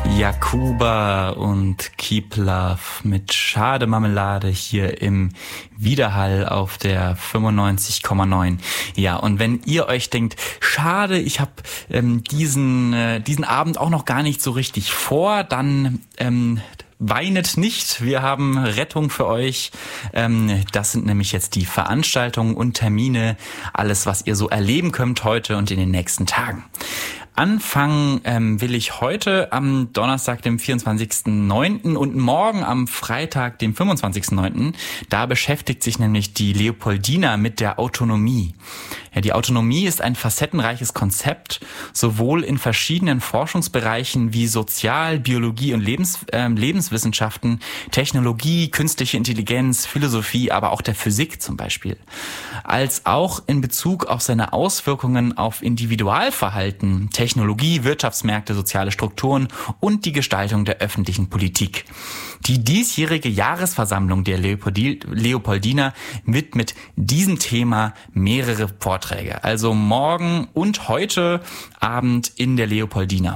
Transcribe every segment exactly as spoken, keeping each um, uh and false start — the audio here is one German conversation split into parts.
Jakuba und Keep Love mit Schade Marmelade hier im Widerhall auf der fünfundneunzig Komma neun. Ja, und wenn ihr euch denkt, schade, ich habe ähm, diesen äh, diesen Abend auch noch gar nicht so richtig vor, dann ähm, weinet nicht, wir haben Rettung für euch. Ähm, das sind nämlich jetzt die Veranstaltungen und Termine, alles, was ihr so erleben könnt heute und in den nächsten Tagen. Anfangen ähm, will ich heute am Donnerstag, dem vierundzwanzigsten neunten und morgen am Freitag, dem fünfundzwanzigsten neunten Da beschäftigt sich nämlich die Leopoldina mit der Autonomie. Ja, die Autonomie ist ein facettenreiches Konzept, sowohl in verschiedenen Forschungsbereichen wie Sozial-, Biologie und Lebens, äh, Lebenswissenschaften, Technologie, künstliche Intelligenz, Philosophie, aber auch der Physik zum Beispiel, als auch in Bezug auf seine Auswirkungen auf Individualverhalten, Technologie, Wirtschaftsmärkte, soziale Strukturen und die Gestaltung der öffentlichen Politik. Die diesjährige Jahresversammlung der Leopoldina widmet diesem Thema mehrere Vorträge. Also morgen und heute Abend in der Leopoldina.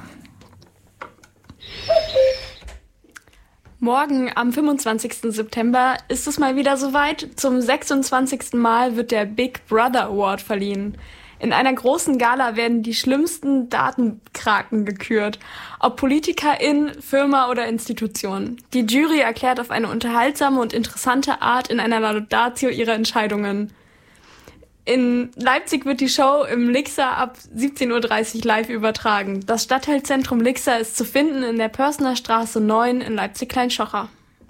Morgen am fünfundzwanzigsten September ist es mal wieder soweit. Zum sechsundzwanzigsten Mal wird der Big Brother Award verliehen. In einer großen Gala werden die schlimmsten Datenkraken gekürt, ob PolitikerInnen, Firma oder Institution. Die Jury erklärt auf eine unterhaltsame und interessante Art in einer Laudatio ihre Entscheidungen. In Leipzig wird die Show im Lixer ab siebzehn Uhr dreißig live übertragen. Das Stadtteilzentrum Lixer ist zu finden in der Pörsner Straße neun in Leipzig-Kleinschochr.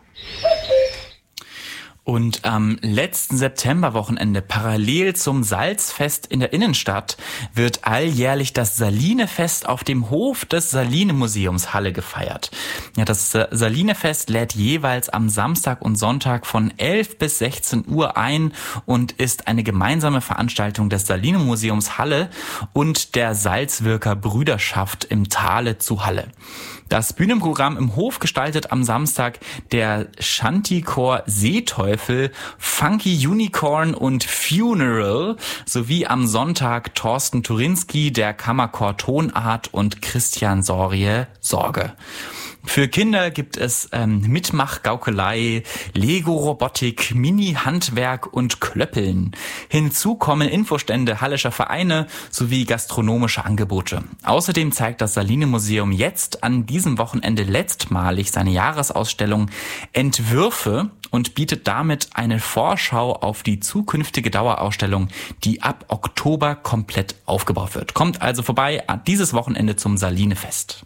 Und am letzten Septemberwochenende, parallel zum Salzfest in der Innenstadt, wird alljährlich das Salinefest auf dem Hof des Saline-Museums Halle gefeiert. Ja, das Salinefest lädt jeweils am Samstag und Sonntag von elf bis sechzehn Uhr ein und ist eine gemeinsame Veranstaltung des Saline-Museums Halle und der Salzwirker Brüderschaft im Tale zu Halle. Das Bühnenprogramm im Hof gestaltet am Samstag der Shantychor Seeteufel, Funky Unicorn und Funeral sowie am Sonntag Thorsten Turinski, der Kammerchor Tonart und Christian Sorie Sorge. Für Kinder gibt es ähm, Mitmachgaukelei, Lego-Robotik, Mini-Handwerk und Klöppeln. Hinzu kommen Infostände hallischer Vereine sowie gastronomische Angebote. Außerdem zeigt das Saline-Museum jetzt an diesem Wochenende letztmalig seine Jahresausstellung Entwürfe und bietet damit eine Vorschau auf die zukünftige Dauerausstellung, die ab Oktober komplett aufgebaut wird. Kommt also vorbei dieses Wochenende zum Salinefest.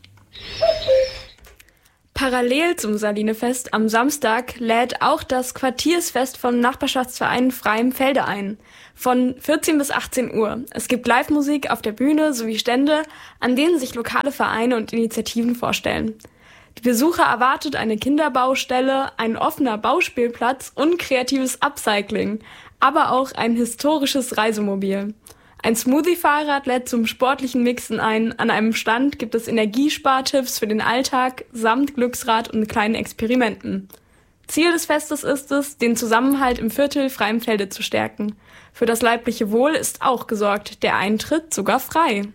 Parallel zum Salinefest am Samstag lädt auch das Quartiersfest vom Nachbarschaftsverein Freimfelde ein. Von vierzehn bis achtzehn Uhr. Es gibt Live-Musik auf der Bühne sowie Stände, an denen sich lokale Vereine und Initiativen vorstellen. Die Besucher erwartet eine Kinderbaustelle, ein offener Bauspielplatz und kreatives Upcycling, aber auch ein historisches Reisemobil. Ein Smoothie-Fahrrad lädt zum sportlichen Mixen ein. An einem Stand gibt es Energiespartipps für den Alltag samt Glücksrad und kleinen Experimenten. Ziel des Festes ist es, den Zusammenhalt im Viertel Freimfelde zu stärken. Für das leibliche Wohl ist auch gesorgt, der Eintritt sogar frei.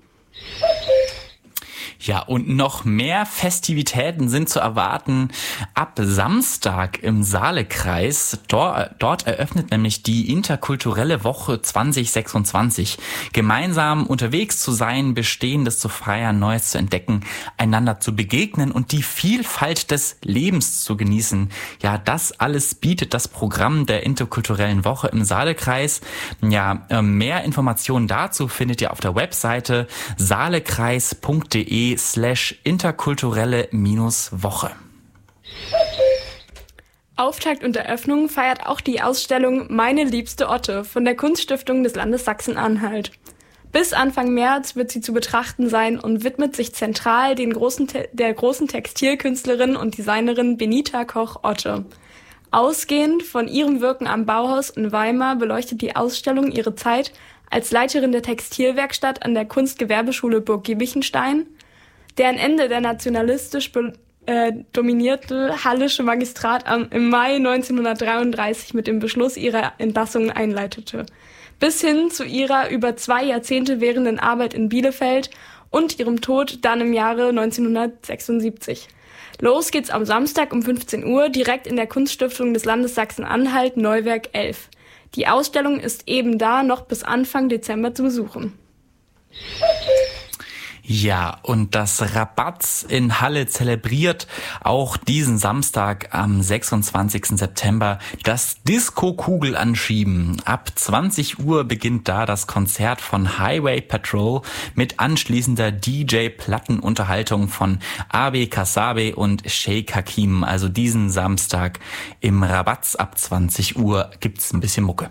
Ja, und noch mehr Festivitäten sind zu erwarten ab Samstag im Saalekreis. Dort, dort eröffnet nämlich die interkulturelle Woche zwanzig sechsundzwanzig. Gemeinsam unterwegs zu sein, Bestehendes zu feiern, Neues zu entdecken, einander zu begegnen und die Vielfalt des Lebens zu genießen. Ja, das alles bietet das Programm der interkulturellen Woche im Saalekreis. Ja, mehr Informationen dazu findet ihr auf der Webseite saalekreis punkt de slash interkulturelle minus Woche. Auftakt und Eröffnung feiert auch die Ausstellung Meine liebste Otte von der Kunststiftung des Landes Sachsen-Anhalt. Bis Anfang März wird sie zu betrachten sein und widmet sich zentral den großen Te- der großen Textilkünstlerin und Designerin Benita Koch-Otte. Ausgehend von ihrem Wirken am Bauhaus in Weimar beleuchtet die Ausstellung ihre Zeit als Leiterin der Textilwerkstatt an der Kunstgewerbeschule Burg Giebichenstein, deren Ende der nationalistisch be- äh, dominierte hallische Magistrat am, im Mai neunzehnhundertdreiunddreißig mit dem Beschluss ihrer Entlassung einleitete, bis hin zu ihrer über zwei Jahrzehnte währenden Arbeit in Bielefeld und ihrem Tod dann im Jahre neunzehnhundertsechsundsiebzig. Los geht's am Samstag um fünfzehn Uhr direkt in der Kunststiftung des Landes Sachsen-Anhalt, Neuwerk elf. Die Ausstellung ist eben da noch bis Anfang Dezember zu besuchen. Ja, und das Rabatz in Halle zelebriert auch diesen Samstag am sechsundzwanzigsten September das Disco-Kugel anschieben. Ab zwanzig Uhr beginnt da das Konzert von Highway Patrol mit anschließender D J-Plattenunterhaltung von Abe Kasabe und Sheikh Hakim. Also diesen Samstag im Rabatz ab zwanzig Uhr gibt's ein bisschen Mucke.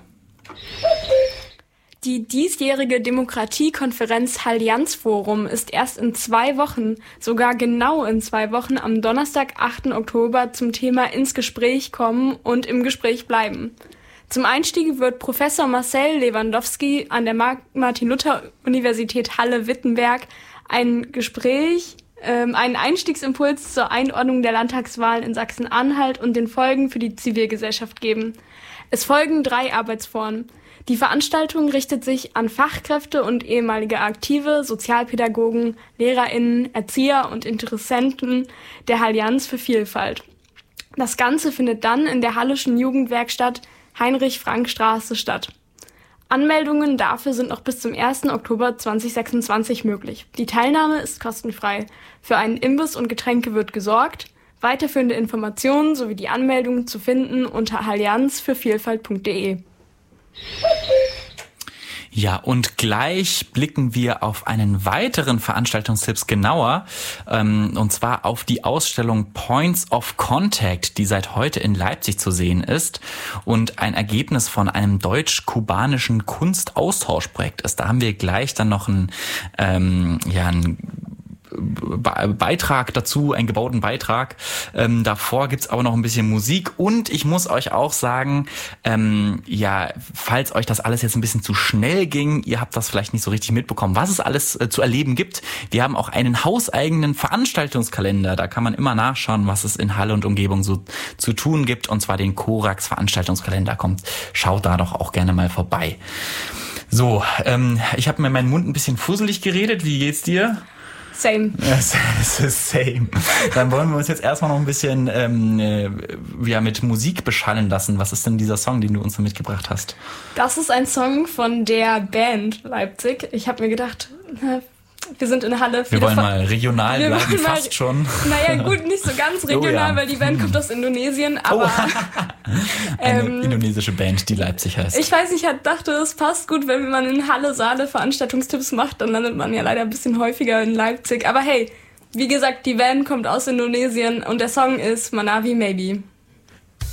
Die diesjährige Demokratiekonferenz Allianz-Forum ist erst in zwei Wochen, sogar genau in zwei Wochen, am Donnerstag, achten Oktober zum Thema ins Gespräch kommen und im Gespräch bleiben. Zum Einstieg wird Professor Marcel Lewandowski an der Martin-Luther-Universität Halle-Wittenberg ein Gespräch, ähm, einen Einstiegsimpuls zur Einordnung der Landtagswahlen in Sachsen-Anhalt und den Folgen für die Zivilgesellschaft geben. Es folgen drei Arbeitsformen. Die Veranstaltung richtet sich an Fachkräfte und ehemalige Aktive, Sozialpädagogen, LehrerInnen, Erzieher und Interessenten der Allianz für Vielfalt. Das Ganze findet dann in der Halleschen Jugendwerkstatt Heinrich-Frank-Straße statt. Anmeldungen dafür sind noch bis zum ersten Oktober zweitausendsechsundzwanzig möglich. Die Teilnahme ist kostenfrei. Für einen Imbiss und Getränke wird gesorgt. Weiterführende Informationen sowie die Anmeldung zu finden unter allianz für vielfalt punkt de. Ja, und gleich blicken wir auf einen weiteren Veranstaltungstipps genauer, ähm, und zwar auf die Ausstellung Points of Contact, die seit heute in Leipzig zu sehen ist und ein Ergebnis von einem deutsch-kubanischen Kunstaustauschprojekt ist. Da haben wir gleich dann noch ein, ähm, ja, ein Beitrag dazu, einen gebauten Beitrag. Ähm, davor gibt's aber noch ein bisschen Musik und ich muss euch auch sagen, ähm, ja, falls euch das alles jetzt ein bisschen zu schnell ging, ihr habt das vielleicht nicht so richtig mitbekommen, was es alles äh, zu erleben gibt. Wir haben auch einen hauseigenen Veranstaltungskalender, da kann man immer nachschauen, was es in Halle und Umgebung so zu tun gibt, und zwar den Korax Veranstaltungskalender. Kommt, schaut da doch auch gerne mal vorbei. So, ähm, ich habe mir meinen Mund ein bisschen fusselig geredet. Wie geht's dir? Same. Es ist same. Dann wollen wir uns jetzt erstmal noch ein bisschen ähm, äh, ja, mit Musik beschallen lassen. Was ist denn dieser Song, den du uns mitgebracht hast? Das ist ein Song von der Band Leipzig. Ich habe mir gedacht, wir sind in Halle. Wir wollen mal regional wir bleiben, fast mal, schon. Naja, gut, nicht so ganz regional, oh ja. weil die Band kommt aus Indonesien, aber... Oh. Eine ähm, indonesische Band, die Leipzig heißt. Ich weiß nicht, ich dachte, es passt gut, wenn man in Halle, Saale Veranstaltungstipps macht, dann landet man ja leider ein bisschen häufiger in Leipzig. Aber hey, wie gesagt, die Band kommt aus Indonesien und der Song ist Manavi Maybe.